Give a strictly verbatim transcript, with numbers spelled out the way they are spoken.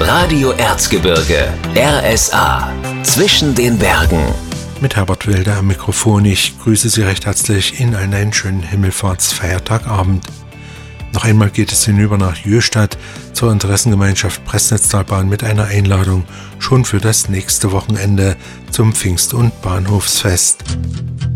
Radio Erzgebirge, R S A, zwischen den Bergen. Mit Herbert Wilde am Mikrofon. Ich grüße Sie recht herzlich in einen schönen Himmelfahrtsfeiertagabend. Noch einmal geht es hinüber nach Jöstadt zur Interessengemeinschaft Pressnetztalbahn mit einer Einladung schon für das nächste Wochenende zum Pfingst- und Bahnhofsfest.